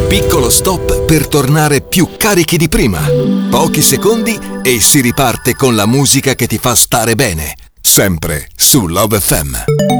piccolo stop per tornare più carichi di prima. Pochi secondi e si riparte con la musica che ti fa stare bene. Sempre su Love FM.